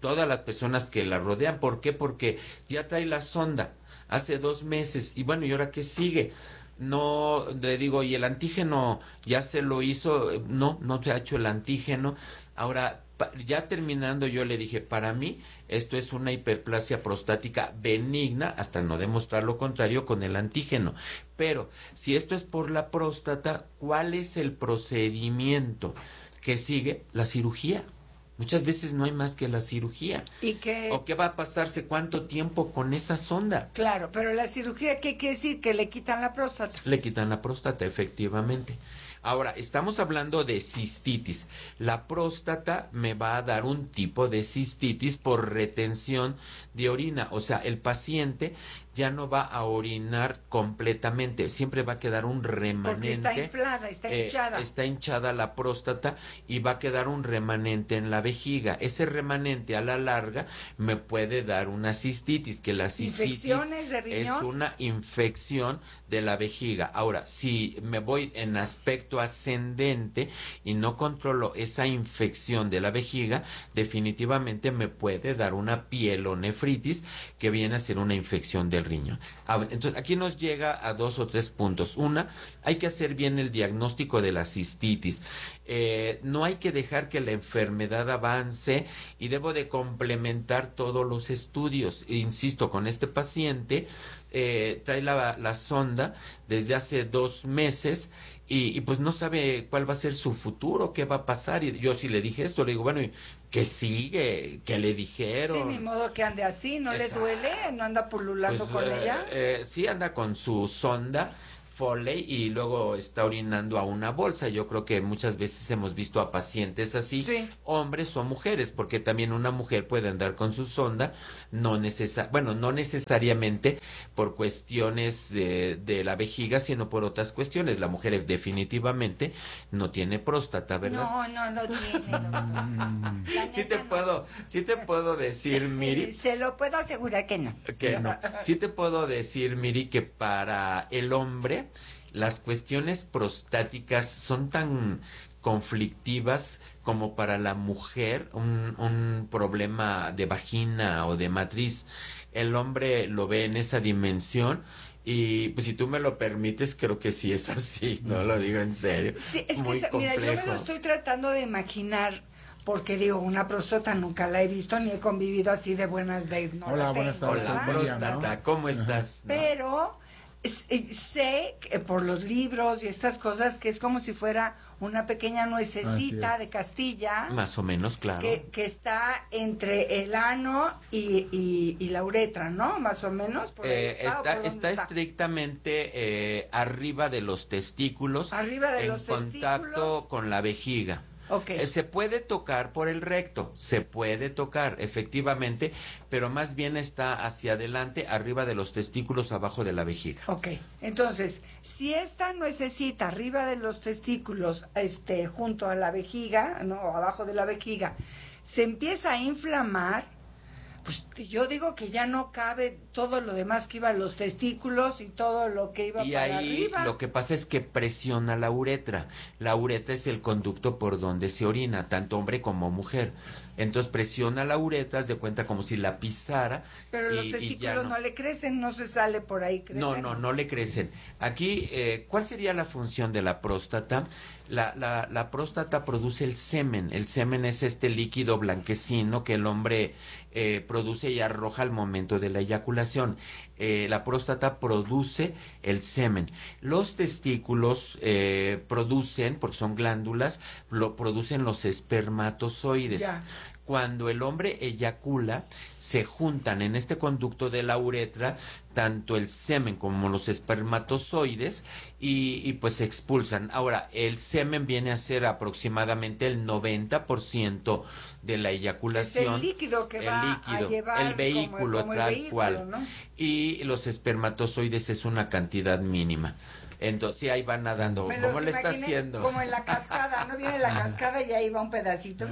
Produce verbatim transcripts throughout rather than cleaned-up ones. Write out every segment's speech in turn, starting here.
todas las personas que la rodean. ¿Por qué? Porque ya trae la sonda hace dos meses y bueno, ¿y ahora qué sigue? No, le digo, ¿y el antígeno ya se lo hizo? No, no se ha hecho el antígeno. Ahora, ya terminando, yo le dije, para mí esto es una hiperplasia prostática benigna, hasta no demostrar lo contrario con el antígeno. Pero si esto es por la próstata, ¿cuál es el procedimiento que sigue? La cirugía. Muchas veces no hay más que la cirugía. ¿Y qué? ¿O qué va a pasarse? ¿Cuánto tiempo con esa sonda? Claro, pero la cirugía, ¿qué quiere decir? Que le quitan la próstata. Le quitan la próstata, efectivamente. Ahora, estamos hablando de cistitis. La próstata me va a dar un tipo de cistitis por retención de orina. O sea, el paciente ya no va a orinar completamente, siempre va a quedar un remanente. Porque está inflada, está eh, hinchada. Está hinchada la próstata y va a quedar un remanente en la vejiga. Ese remanente a la larga me puede dar una cistitis, que la cistitis ¿Infecciones de riñón? es una infección de la vejiga. Ahora, si me voy en aspecto ascendente y no controlo esa infección de la vejiga, definitivamente me puede dar una pielonefritis, que viene a ser una infección del riñón. Entonces, aquí nos llega a dos o tres puntos. Una, hay que hacer bien el diagnóstico de la cistitis. Eh, no hay que dejar que la enfermedad avance y debo de complementar todos los estudios. Insisto, con este paciente eh, trae la, la sonda desde hace dos meses y, y pues no sabe cuál va a ser su futuro, qué va a pasar. Y yo sí le dije esto, le digo, bueno, ¿qué sigue? ¿Qué le dijeron? Sí, ni modo que ande así, ¿no Exacto. le duele? ¿No anda pululando Pues, con eh, ella? Eh, sí, anda con su sonda Foley y luego está orinando a una bolsa. Yo creo que muchas veces hemos visto a pacientes así, sí. hombres o mujeres, porque también una mujer puede andar con su sonda, no necesa bueno, no necesariamente por cuestiones de, de la vejiga, sino por otras cuestiones. La mujer definitivamente no tiene próstata, ¿verdad? No, no, no tiene, doctor. Sí te no. puedo, sí te puedo decir, Miri. Se lo puedo asegurar que no. Que no. Sí te puedo decir, Miri, que para el hombre las cuestiones prostáticas son tan conflictivas como para la mujer un, un problema de vagina o de matriz. El hombre lo ve en esa dimensión y pues si tú me lo permites, creo que sí es así, no lo digo en serio. Sí, es Muy que, complejo. mira, yo me lo estoy tratando de imaginar, porque digo, una próstata nunca la he visto ni he convivido así de buenas de no Hola, la buenas tengo, tardes. Hola, ¿verdad? próstata, ¿cómo estás? ¿No? Pero es- es- sé que por los libros y estas cosas que es como si fuera una pequeña nuececita Así es. de Castilla Más o menos, claro. que, que está entre el ano y, y, y la uretra, ¿no? Más o menos. ¿Por ahí Eh, está, o está, por dónde está estrictamente eh, arriba de los testículos, Arriba de en los contacto testículos. con la vejiga. Ok. Eh, se puede tocar por el recto, se puede tocar, efectivamente, pero más bien está hacia adelante, arriba de los testículos, abajo de la vejiga. Ok, entonces, si esta nuececita arriba de los testículos, este, junto a la vejiga, no, abajo de la vejiga, se empieza a inflamar, pues yo digo que ya no cabe todo lo demás que iba a los testículos y todo lo que iba Y para ahí arriba. lo que pasa es que presiona la uretra. La uretra es el conducto por donde se orina, tanto hombre como mujer. Entonces presiona la uretra, haz de cuenta como si la pisara. Pero y- los y ya testículos no. le crecen, no se sale por ahí crecen. No, no, no le crecen. Aquí, eh, ¿cuál sería la función de la próstata? La, la, la próstata produce el semen. El semen es este líquido blanquecino que el hombre eh, produce y arroja al momento de la eyaculación. Eh, la próstata produce el semen. Los testículos eh, producen, porque son glándulas, lo producen los espermatozoides. Ya. Cuando el hombre eyacula, se juntan en este conducto de la uretra tanto el semen como los espermatozoides y, y pues se expulsan. Ahora, el semen viene a ser aproximadamente el noventa por ciento de la eyaculación. Es el líquido que el va líquido, a llevar el vehículo como, como el tal vehículo, cual. ¿no? Y los espermatozoides es una cantidad mínima. Entonces, sí, ahí van nadando. Me ¿Cómo los le está imaginé haciendo? como en la cascada, ¿no? Viene la cascada y ahí va un pedacito.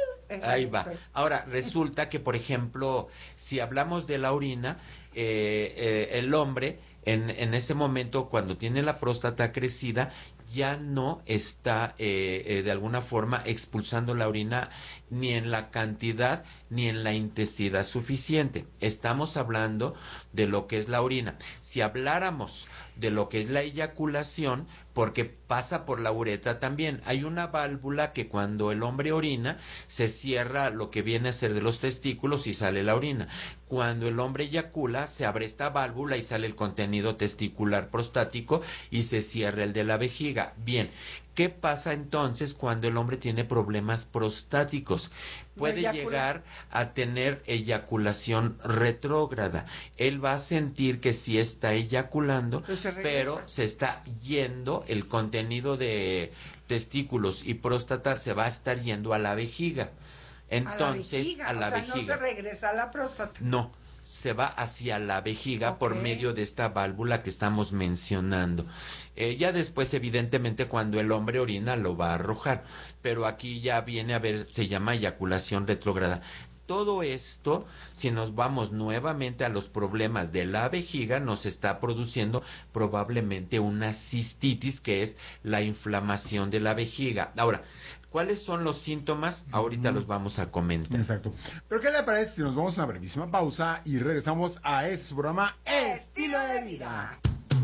Ahí va. Ahora, resulta que, por ejemplo, si hablamos de la orina, eh, eh, el hombre, en, en ese momento, cuando tiene la próstata crecida, ya no está eh, eh, de alguna forma expulsando la orina ni en la cantidad ni en la intensidad suficiente. Estamos hablando de lo que es la orina. Si habláramos de lo que es la eyaculación, porque pasa por la uretra también, hay una válvula que cuando el hombre orina se cierra lo que viene a ser de los testículos y sale la orina. Cuando el hombre eyacula se abre esta válvula y sale el contenido testicular prostático y se cierra el de la vejiga. Bien, ¿qué pasa entonces cuando el hombre tiene problemas prostáticos? Puede llegar a tener eyaculación retrógrada. Él va a sentir que sí está eyaculando, se pero se está yendo el contenido de testículos y próstata, se va a estar yendo a la vejiga. Entonces, a la vejiga. A la vejiga. O sea, no se regresa a la próstata. No, se va hacia la vejiga, okay, por medio de esta válvula que estamos mencionando. Eh, ya después, evidentemente, cuando el hombre orina lo va a arrojar, pero aquí ya viene a ver, se llama eyaculación retrógrada. Todo esto, si nos vamos nuevamente a los problemas de la vejiga, nos está produciendo probablemente una cistitis, que es la inflamación de la vejiga. Ahora, ¿cuáles son los síntomas? Ahorita mm. los vamos a comentar. Exacto. Pero ¿qué le parece si nos vamos a una brevísima pausa y regresamos a este programa Estilo de Vida?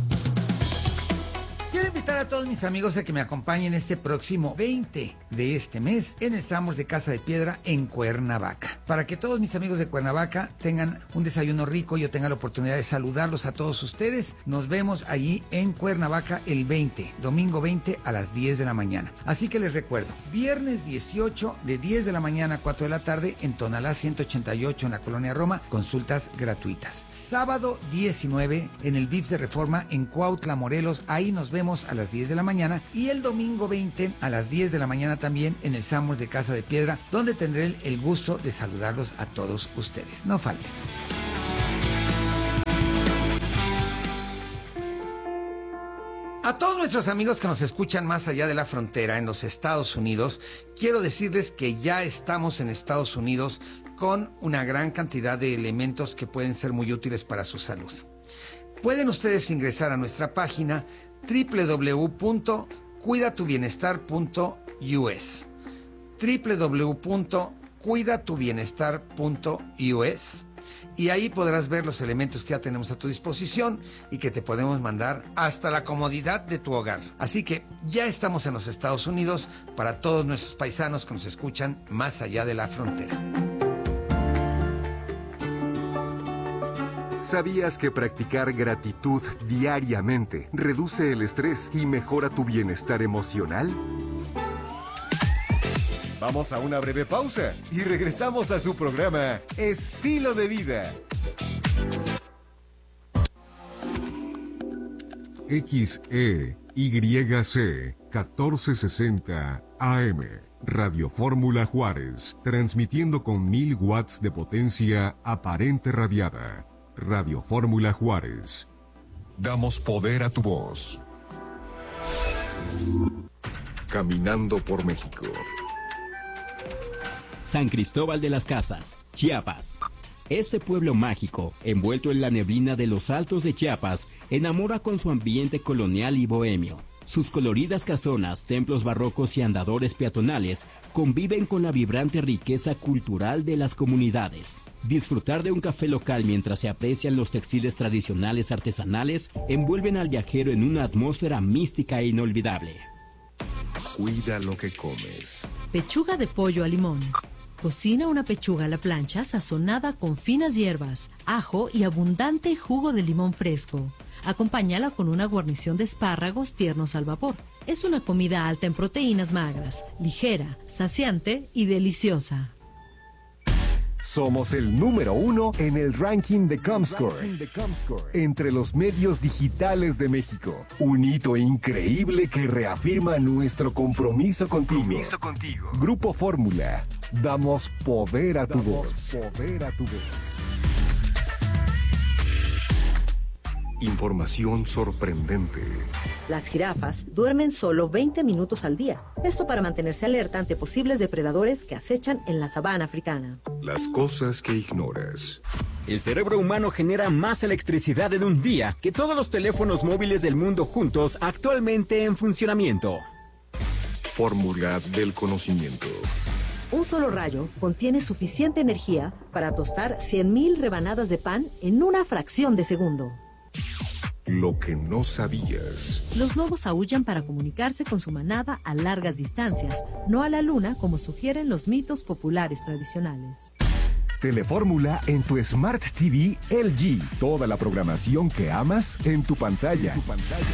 Quiero invitar a todos mis amigos a que me acompañen este próximo veinte de este mes en el Sambors de Casa de Piedra en Cuernavaca. Para que todos mis amigos de Cuernavaca tengan un desayuno rico y yo tenga la oportunidad de saludarlos a todos ustedes. Nos vemos allí en Cuernavaca el veinte, domingo veinte a las diez de la mañana. Así que les recuerdo, viernes dieciocho de diez de la mañana a cuatro de la tarde en Tonalá ciento ochenta y ocho en la Colonia Roma, consultas gratuitas. Sábado diecinueve en el V I P S de Reforma en Cuautla, Morelos, ahí nos vemos a las diez de la mañana, y el domingo veinte a las diez de la mañana también en el Sambors de Casa de Piedra, donde tendré el gusto de saludarlos a todos ustedes. No falten. A todos nuestros amigos que nos escuchan más allá de la frontera en los Estados Unidos, quiero decirles que ya estamos en Estados Unidos con una gran cantidad de elementos que pueden ser muy útiles para su salud. Pueden ustedes ingresar a nuestra página doble u doble u doble u punto cuida tu bienestar punto u s, doble u doble u doble u punto cuida tu bienestar punto u s, y ahí podrás ver los elementos que ya tenemos a tu disposición y que te podemos mandar hasta la comodidad de tu hogar. Así que ya estamos en los Estados Unidos para todos nuestros paisanos que nos escuchan más allá de la frontera. ¿Sabías que practicar gratitud diariamente reduce el estrés y mejora tu bienestar emocional? Vamos a una breve pausa y regresamos a su programa Estilo de Vida. X E Y C catorce sesenta A M Radio Fórmula Juárez, transmitiendo con mil watts de potencia aparente radiada. Radio Fórmula Juárez. Damos poder a tu voz. Caminando por México. San Cristóbal de las Casas, Chiapas. Este pueblo mágico, envuelto en la neblina de los altos de Chiapas, enamora con su ambiente colonial y bohemio. Sus coloridas casonas, templos barrocos y andadores peatonales conviven con la vibrante riqueza cultural de las comunidades. Disfrutar de un café local mientras se aprecian los textiles tradicionales artesanales envuelven al viajero en una atmósfera mística e inolvidable. Cuida lo que comes. Pechuga de pollo a limón. Cocina una pechuga a la plancha sazonada con finas hierbas, ajo y abundante jugo de limón fresco. Acompáñala con una guarnición de espárragos tiernos al vapor. Es una comida alta en proteínas magras, ligera, saciante y deliciosa. Somos el número uno en el ranking de Comscore, entre los medios digitales de México. Un hito increíble que reafirma nuestro compromiso contigo. Compromiso contigo. Grupo Fórmula. Damos poder a tu voz. Poder a tu voz. Información sorprendente. Las jirafas duermen solo veinte minutos al día. Esto para mantenerse alerta ante posibles depredadores que acechan en la sabana africana. Las cosas que ignoras. El cerebro humano genera más electricidad en un día que todos los teléfonos móviles del mundo juntos actualmente en funcionamiento. Fórmula del conocimiento. Un solo rayo contiene suficiente energía para tostar cien mil rebanadas de pan en una fracción de segundo. Lo que no sabías. Los lobos aúllan para comunicarse con su manada a largas distancias, no a la luna como sugieren los mitos populares tradicionales. Telefórmula en tu Smart T V L G. Toda la programación que amas en tu pantalla. En tu pantalla.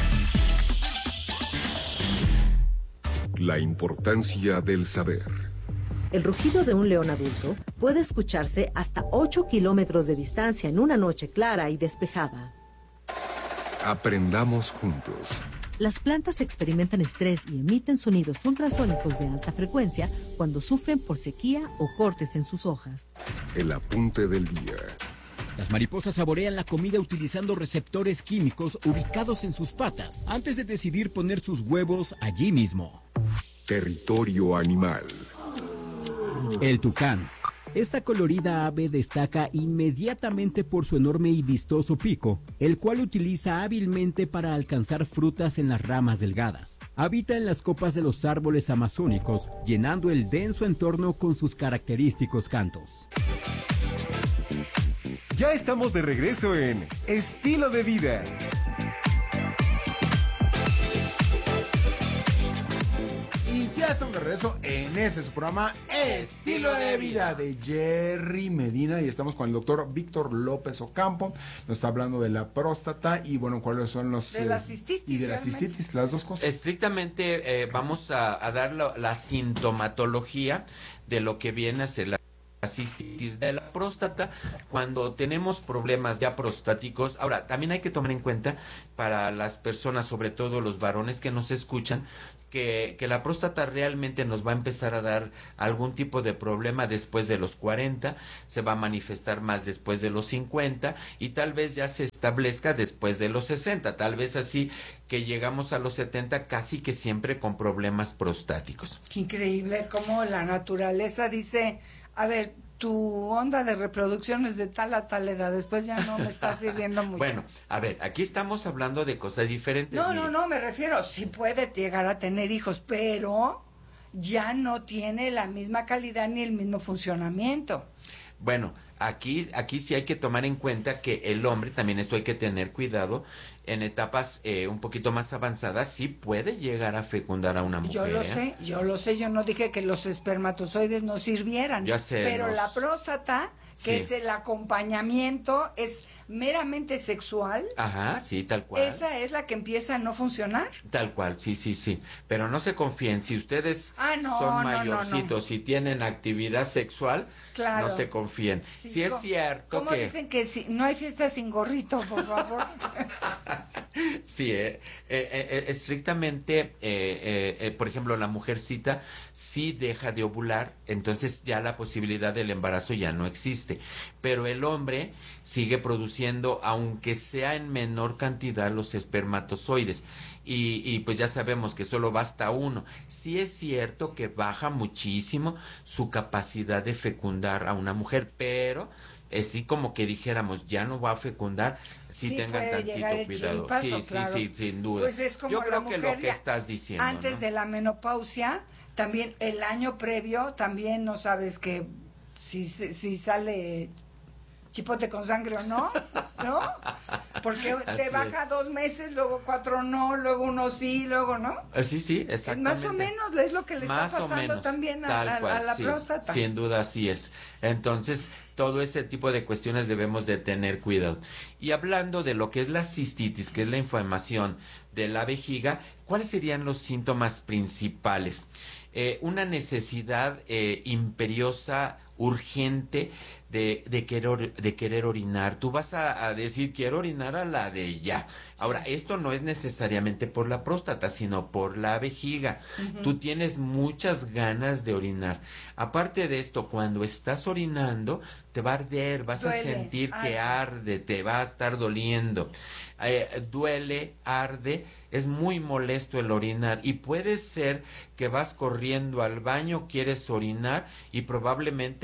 La importancia del saber. El rugido de un león adulto puede escucharse hasta ocho kilómetros de distancia en una noche clara y despejada. Aprendamos juntos. Las plantas experimentan estrés y emiten sonidos ultrasónicos de alta frecuencia cuando sufren por sequía o cortes en sus hojas. El apunte del día. Las mariposas saborean la comida utilizando receptores químicos ubicados en sus patas antes de decidir poner sus huevos allí mismo. Territorio animal. El tucán. Esta colorida ave destaca inmediatamente por su enorme y vistoso pico, el cual utiliza hábilmente para alcanzar frutas en las ramas delgadas. Habita en las copas de los árboles amazónicos, llenando el denso entorno con sus característicos cantos. Ya estamos de regreso en Estilo de Vida. Y ya estamos de regreso en este su programa Estilo de Vida de Jerry Medina y estamos con el doctor Víctor López Ocampo. Nos está hablando de la próstata y bueno, cuáles son los... De eh, la cistitis. Y de la realmente. cistitis, las dos cosas. Estrictamente eh, vamos a, a dar la, la sintomatología de lo que viene a ser la la cistitis de la próstata cuando tenemos problemas ya prostáticos. Ahora, también hay que tomar en cuenta para las personas, sobre todo los varones que nos escuchan, que, que la próstata realmente nos va a empezar a dar algún tipo de problema después de los cuarenta, se va a manifestar más después de los cincuenta y tal vez ya se establezca después de los sesenta, tal vez así que llegamos a los setenta casi que siempre con problemas prostáticos. Qué increíble cómo la naturaleza dice... A ver, tu onda de reproducción es de tal a tal edad, después ya no me está sirviendo mucho. Bueno, a ver, aquí estamos hablando de cosas diferentes. No, Mi- no, no, me refiero, sí puede llegar a tener hijos, pero ya no tiene la misma calidad ni el mismo funcionamiento. Bueno, aquí, aquí sí hay que tomar en cuenta que el hombre, también esto hay que tener cuidado, en etapas eh, un poquito más avanzadas, sí puede llegar a fecundar a una mujer. Yo lo ¿eh? sé, yo lo sé, yo no dije que los espermatozoides no sirvieran. Ya sé, pero los- la próstata, que Sí. es el acompañamiento, es meramente sexual. Ajá, sí, tal cual. Esa es la que empieza a no funcionar. Tal cual, sí, sí, sí. Pero no se confíen, si ustedes Ah, no, son no, no, mayorcitos y tienen actividad sexual, Claro. no se confíen. Sí, Sí, es co- cierto ¿Cómo que... dicen que si, no hay fiesta sin gorrito, por favor? Sí, eh, eh, eh, estrictamente, eh, eh, eh, por ejemplo, la mujercita sí deja de ovular, entonces ya la posibilidad del embarazo ya no existe. Pero el hombre sigue produciendo, aunque sea en menor cantidad, los espermatozoides. Y, y pues ya sabemos que solo basta uno. Sí es cierto que baja muchísimo su capacidad de fecundar a una mujer, pero... así como que dijéramos, ya no va a fecundar, sí, Sí tengan puede llegar tantito el cuidado. chiripazo, Sí, claro. sí, sí, sin duda. Pues es como Yo la creo que lo mujer que ya estás diciendo, antes ¿no? de la menopausia, también el año previo, también no sabes que si, si sale chipote con sangre o no, ¿no? Porque te Así baja es. dos meses, luego cuatro no, luego uno sí, luego no. Ah, sí, sí, Es exactamente. más o menos es lo que le Más está o pasando menos, también a, tal a- a cual, la sí, próstata. Sin duda, así es. Entonces, todo ese tipo de cuestiones debemos de tener cuidado. Y hablando de lo que es la cistitis, que es la inflamación de la vejiga, ¿cuáles serían los síntomas principales? Eh, una necesidad eh, imperiosa, urgente de, de, querer, de querer orinar. Tú vas a, a decir, quiero orinar a la de ya. Ahora, esto no es necesariamente por la próstata, sino por la vejiga. Ujú. Tú tienes muchas ganas de orinar. Aparte de esto, cuando estás orinando, te va a arder, vas a Duele, sentir que arde. arde, te va a estar doliendo. Eh, duele, arde, es muy molesto el orinar y puede ser que vas corriendo al baño, quieres orinar y probablemente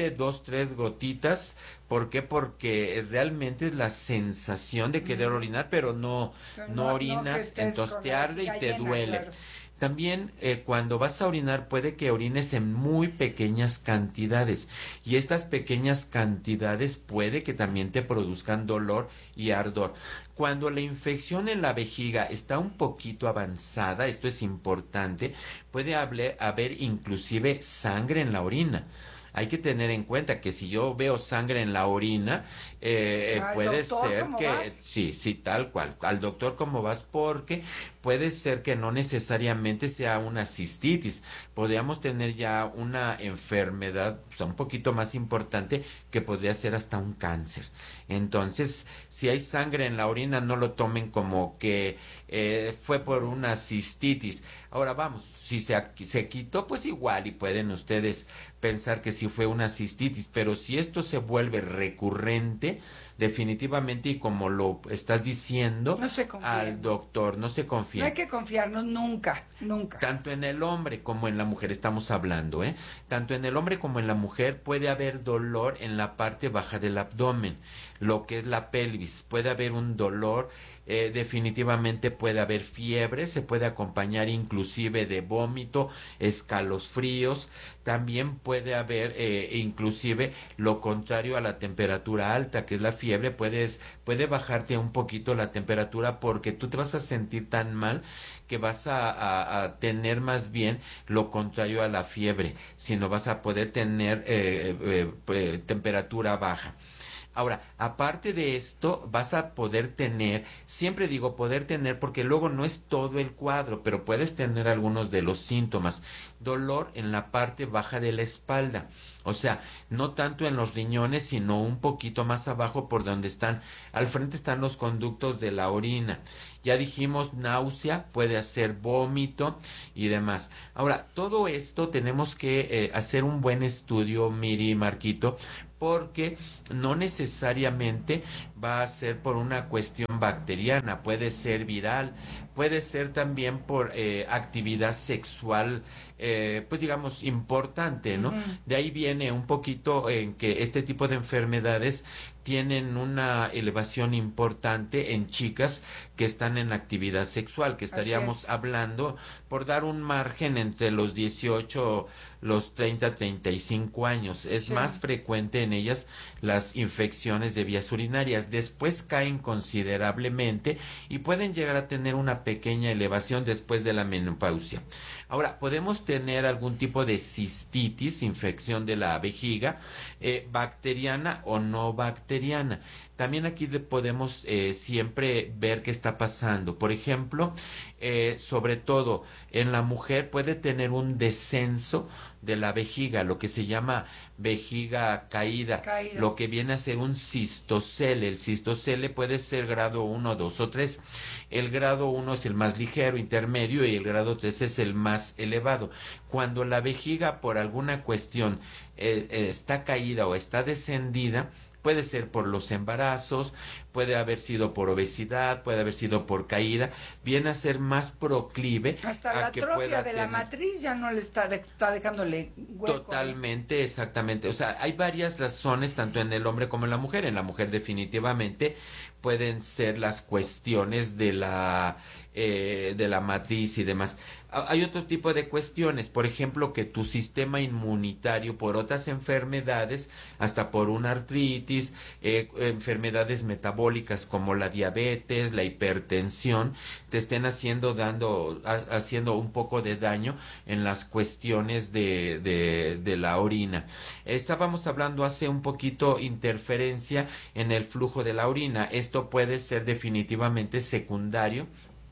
solamente dos, tres gotitas. ¿Por qué? Porque realmente es la sensación de querer orinar, pero no, no, no orinas, no entonces te arde y te llena, duele. Claro. También eh, cuando vas a orinar puede que orines en muy pequeñas cantidades y estas pequeñas cantidades puede que también te produzcan dolor y ardor. Cuando la infección en la vejiga está un poquito avanzada, esto es importante, puede haber, haber inclusive sangre en la orina. Hay que tener en cuenta que si yo veo sangre en la orina, eh, ah, puede ser que, vas? sí, sí, tal cual, al doctor cómo vas, porque puede ser que no necesariamente sea una cistitis, podríamos tener ya una enfermedad, o sea, un poquito más importante, que podría ser hasta un cáncer. Entonces, si hay sangre en la orina, no lo tomen como que eh, fue por una cistitis. Ahora vamos, si se, se quitó, pues igual, y pueden ustedes pensar que sí fue una cistitis, pero si esto se vuelve recurrente, definitivamente, y como lo estás diciendo, no se al doctor, no se confía. No hay que confiarnos nunca, nunca. Tanto en el hombre como en la mujer estamos hablando, ¿eh? Tanto en el hombre como en la mujer puede haber dolor en la parte baja del abdomen, lo que es la pelvis, puede haber un dolor. Eh, definitivamente puede haber fiebre, se puede acompañar inclusive de vómito, escalofríos, también puede haber eh, inclusive lo contrario a la temperatura alta, que es la fiebre, puedes, puede bajarte un poquito la temperatura porque tú te vas a sentir tan mal que vas a, a, a tener más bien lo contrario a la fiebre, sino vas a poder tener eh, eh, eh, temperatura baja. Ahora, aparte de esto, vas a poder tener, siempre digo poder tener porque luego no es todo el cuadro, pero puedes tener algunos de los síntomas. Dolor en la parte baja de la espalda, o sea, no tanto en los riñones, sino un poquito más abajo por donde están, al frente están los conductos de la orina. Ya dijimos náusea, puede hacer vómito y demás. Ahora, todo esto tenemos que eh, hacer un buen estudio, Miri y Marquito, porque no necesariamente va a ser por una cuestión bacteriana, puede ser viral, puede ser también por eh, actividad sexual, eh, pues digamos, importante, ¿no? Uh-huh. De ahí viene un poquito en que este tipo de enfermedades tienen una elevación importante en chicas que están en actividad sexual, que estaríamos hablando, por dar un margen entre los dieciocho, los treinta, treinta y cinco años. Es sí. más frecuente en ellas las infecciones de vías urinarias. Después caen considerablemente y pueden llegar a tener una pequeña elevación después de la menopausia. Ahora, podemos tener algún tipo de cistitis, infección de la vejiga, eh, bacteriana o no bacteriana. También aquí podemos eh, siempre ver qué está pasando. Por ejemplo, eh, sobre todo en la mujer puede tener un descenso de la vejiga, lo que se llama vejiga caída, caída. Lo que viene a ser un cistocele. El cistocele puede ser grado uno, dos o tres. El grado uno es el más ligero, intermedio, y el grado tres es el más elevado. Cuando la vejiga por alguna cuestión eh, eh, está caída o está descendida, puede ser por los embarazos, puede haber sido por obesidad, puede haber sido por caída, viene a ser más proclive. Hasta a la que atrofia de tener... la matriz ya no le está, de, está dejándole hueco. Totalmente, exactamente. O sea, hay varias razones, tanto en el hombre como en la mujer. En la mujer definitivamente pueden ser las cuestiones de la... Eh, de la matriz y demás. Hay otro tipo de cuestiones, por ejemplo, que tu sistema inmunitario por otras enfermedades, hasta por una artritis, eh, enfermedades metabólicas como la diabetes, la hipertensión, te estén haciendo dando ha, haciendo un poco de daño en las cuestiones de, de, de la orina. Estábamos hablando hace un poquito interferencia en el flujo de la orina. Esto puede ser definitivamente secundario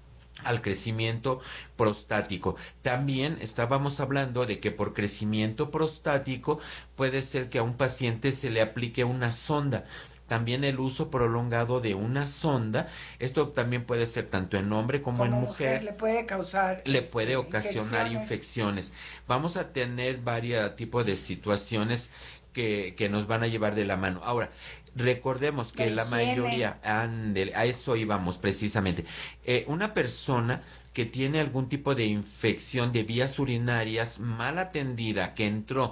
al crecimiento prostático. También estábamos hablando de que por crecimiento prostático puede ser que a un paciente se le aplique una sonda. También el uso prolongado de una sonda, esto también puede ser tanto en hombre como, como en mujer, mujer, le puede causar, le este, puede ocasionar infecciones. infecciones. Vamos a tener varios tipos de situaciones que, que nos van a llevar de la mano. Ahora, recordemos que la, la mayoría, andele, a eso íbamos precisamente, eh, una persona que tiene algún tipo de infección de vías urinarias mal atendida, que entró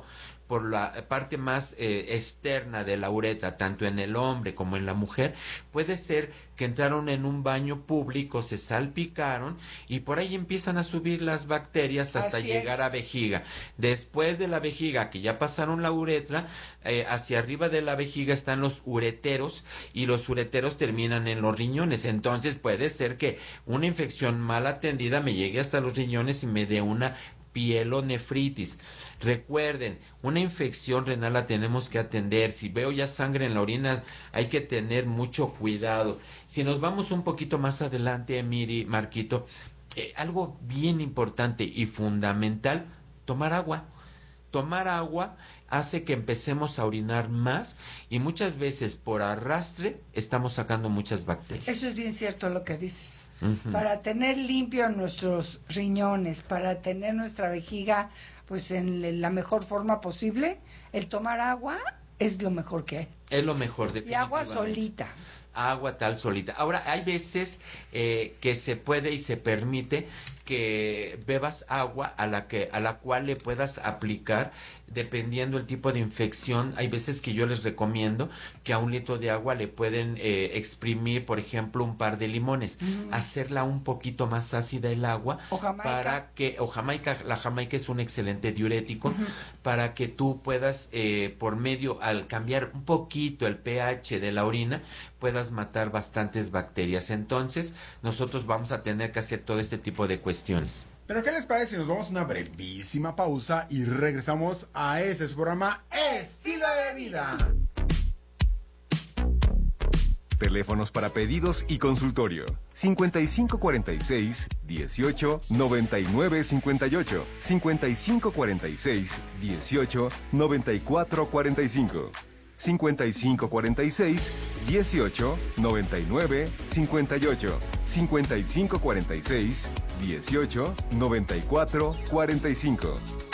por la parte más eh, externa de la uretra, tanto en el hombre como en la mujer, puede ser que entraron en un baño público, se salpicaron y por ahí empiezan a subir las bacterias hasta Así llegar es. a vejiga. Después de la vejiga, que ya pasaron la uretra, eh, hacia arriba de la vejiga están los ureteros y los ureteros terminan en los riñones. Entonces puede ser que una infección mal atendida me llegue hasta los riñones y me dé una pielonefritis. Recuerden, una infección renal la tenemos que atender. Si veo ya sangre en la orina, hay que tener mucho cuidado. Si nos vamos un poquito más adelante, Miri, Marquito, eh, algo bien importante y fundamental, tomar agua. Tomar agua hace que empecemos a orinar más y muchas veces por arrastre estamos sacando muchas bacterias. Eso es bien cierto lo que dices. Ujú. Para tener limpio nuestros riñones, para tener nuestra vejiga pues en la mejor forma posible, el tomar agua es lo mejor que hay. Es lo mejor, Y definitivamente. agua solita. Agua tal solita. Ahora, hay veces eh, que se puede y se permite que bebas agua a la que a la cual le puedas aplicar dependiendo el tipo de infección. Hay veces que yo les recomiendo que a un litro de agua le pueden eh, exprimir, por ejemplo, un par de limones, Mm. hacerla un poquito más ácida el agua O jamaica. para que o jamaica, la jamaica es un excelente diurético Ujú. para que tú puedas eh, por medio al cambiar un poquito el pH de la orina puedas matar bastantes bacterias. Entonces, nosotros vamos a tener que hacer todo este tipo de cuestiones. Pero ¿qué les parece si nos vamos a una brevísima pausa y regresamos a ese su programa Estilo de Vida? Teléfonos para pedidos y consultorio. cincuenta y cinco cuarenta y seis, dieciocho, noventa y nueve cincuenta y ocho. cincuenta y cinco cuarenta y seis, dieciocho, noventa y cuatro cuarenta y cinco. cincuenta y cinco cuarenta y seis, dieciocho, noventa y nueve cincuenta y ocho. cincuenta y cinco cuarenta y seis, dieciocho, noventa y cuatro cuarenta y cinco.